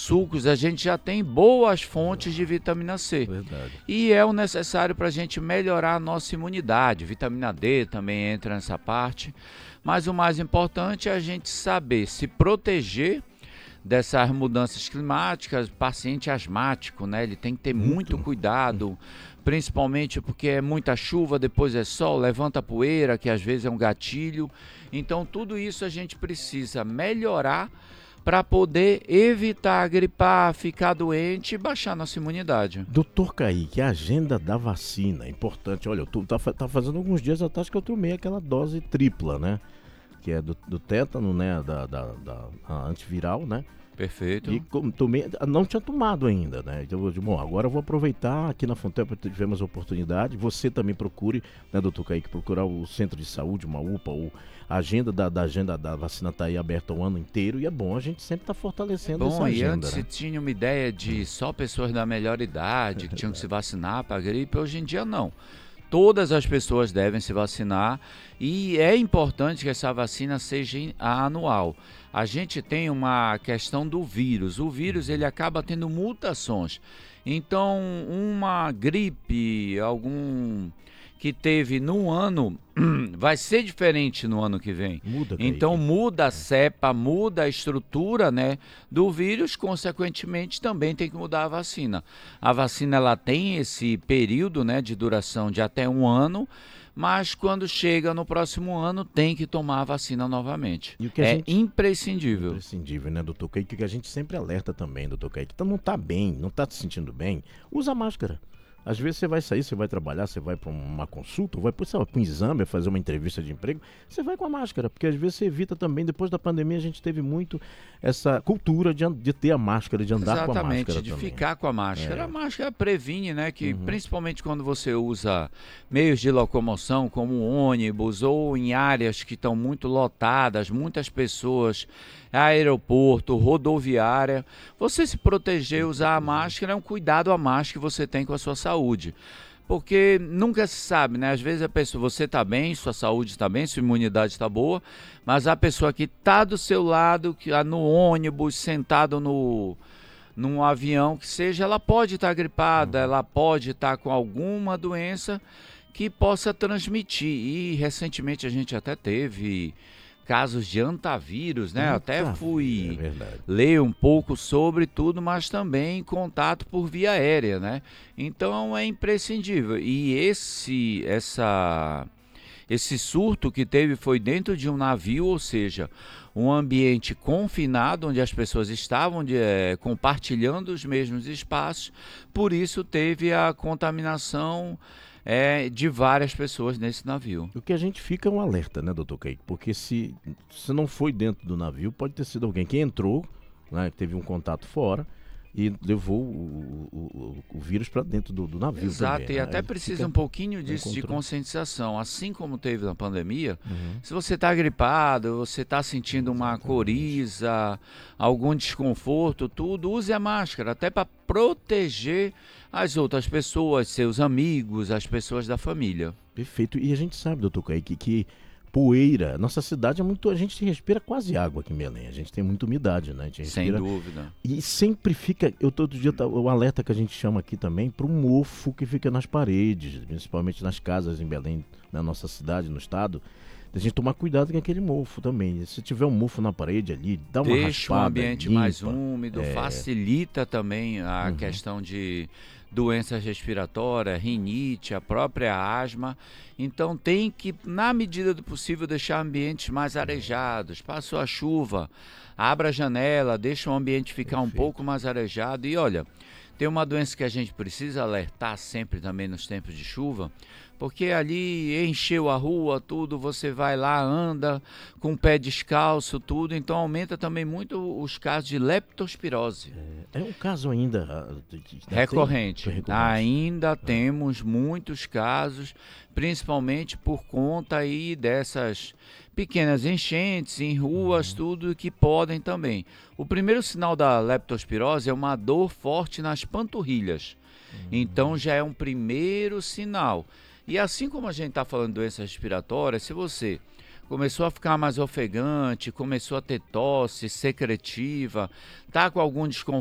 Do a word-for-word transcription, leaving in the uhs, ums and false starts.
sucos, a gente já tem boas fontes de vitamina C. Verdade. E é o necessário para a gente melhorar a nossa imunidade. Vitamina D também entra nessa parte. Mas o mais importante é a gente saber se proteger dessas mudanças climáticas. Paciente asmático, né? Ele tem que ter muito, muito cuidado, principalmente porque é muita chuva, depois é sol, levanta poeira, que às vezes é um gatilho. Então tudo isso a gente precisa melhorar para poder evitar gripar, ficar doente e baixar nossa imunidade. Doutor Kaique, a agenda da vacina é importante. Olha, tu tá, tá fazendo alguns dias atrás que eu tomei aquela dose tripla, né? Que é do, do tétano, né? Da, da, da antiviral, né? Perfeito. E tomei, não tinha tomado ainda, né? Então eu digo, bom, agora eu vou aproveitar, aqui na Fontempa tivemos a oportunidade, você também procure, né, doutor Kaique, procurar o centro de saúde, uma U P A, ou a agenda da, da agenda da vacina está aí aberta o ano inteiro e é bom, a gente sempre está fortalecendo é essa bom, agenda. E antes né? se tinha uma ideia de só pessoas da melhor idade que tinham que se vacinar para a gripe, hoje em dia não. Todas as pessoas devem se vacinar e é importante que essa vacina seja anual. A gente tem uma questão do vírus. O vírus ele acaba tendo mutações. Então, uma gripe, algum que teve num ano, vai ser diferente no ano que vem. Muda, então Kaique. muda a cepa, muda a estrutura, né, do vírus, consequentemente também tem que mudar a vacina. A vacina ela tem esse período, né, de duração de até um ano, mas quando chega no próximo ano tem que tomar a vacina novamente. E o que a é gente... imprescindível. Imprescindível, né, doutor Kaique? Que a gente sempre alerta também, doutor Kaique. Então não tá bem, não tá se sentindo bem, usa máscara. Às vezes você vai sair, você vai trabalhar, você vai para uma consulta, vai para um exame, vai fazer uma entrevista de emprego, você vai com a máscara, porque às vezes você evita também, depois da pandemia a gente teve muito essa cultura de, de ter a máscara, de andar Exatamente, com a máscara de também. ficar com a máscara. É. A máscara previne, né, que Uhum. principalmente quando você usa meios de locomoção, como ônibus, ou em áreas que estão muito lotadas, muitas pessoas, aeroporto, rodoviária, você se proteger, usar a máscara é um cuidado a mais que você tem com a sua saúde. Porque nunca se sabe, né? Às vezes a pessoa, você está bem, sua saúde está bem, sua imunidade está boa, mas a pessoa que está do seu lado, que no ônibus, sentado no, num avião, que seja, ela pode estar tá gripada, Uhum. ela pode estar tá com alguma doença que possa transmitir. E recentemente a gente até teve casos de antavírus, né? Até fui é ler um pouco sobre tudo, mas também contato por via aérea, né? Então é imprescindível. E esse, essa, esse surto que teve foi dentro de um navio, ou seja, um ambiente confinado, onde as pessoas estavam de, é, compartilhando os mesmos espaços, por isso teve a contaminação É, de várias pessoas nesse navio. O que a gente fica é um alerta, né, doutor Kaique? Porque se, se não foi dentro do navio, pode ter sido alguém que entrou, né, que teve um contato fora e levou o, o, o, o vírus para dentro do, do navio. Exato, também, e né? até Aí precisa fica um pouquinho disso de conscientização. Assim como teve na pandemia, uhum. se você está gripado, você está sentindo uma Exatamente. coriza, algum desconforto, tudo, use a máscara, até para proteger as outras pessoas, seus amigos, as pessoas da família. Perfeito. E a gente sabe, doutor Kaique, que poeira, nossa cidade é muito, a gente respira quase água aqui em Belém, a gente tem muita umidade, né? A gente respira, sem dúvida. E sempre fica, eu todo dia, o alerta que a gente chama aqui também, para o mofo que fica nas paredes, principalmente nas casas em Belém, na nossa cidade, no estado. A gente tomar cuidado com aquele mofo também. Se tiver um mofo na parede ali, dá uma Deixa raspada, um ambiente limpa, mais úmido, é... facilita também a uhum. questão de doenças respiratórias, rinite, a própria asma. Então tem que, na medida do possível, deixar ambientes mais arejados. Passou a chuva, abra a janela, deixa o ambiente ficar Perfeito. um pouco mais arejado. E olha, tem uma doença que a gente precisa alertar sempre também nos tempos de chuva, porque ali encheu a rua, tudo, você vai lá, anda com o pé descalço, tudo, então aumenta também muito os casos de leptospirose. É, é um caso ainda de, de, de, recorrente. Tem, recorrente. Ainda é. temos muitos casos, principalmente por conta aí dessas pequenas enchentes em ruas, uhum. tudo que podem também. O primeiro sinal da leptospirose é uma dor forte nas panturrilhas. Uhum. Então já é um primeiro sinal. E assim como a gente está falando de doença respiratória, se você começou a ficar mais ofegante, começou a ter tosse secretiva, está com algum desconforto,